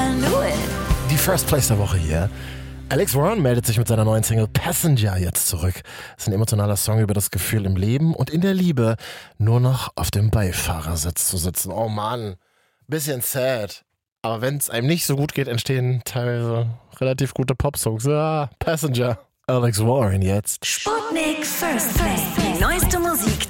I knew it. Die First Place der Woche hier. Alex Warren meldet sich mit seiner neuen Single Passenger jetzt zurück. Das ist ein emotionaler Song über das Gefühl im Leben und in der Liebe nur noch auf dem Beifahrersitz zu sitzen. Oh Mann, bisschen sad. Aber wenn es einem nicht so gut geht, entstehen teilweise relativ gute Popsongs. Passenger. Alex Warren jetzt. Sputnik First Place. Die neueste Musik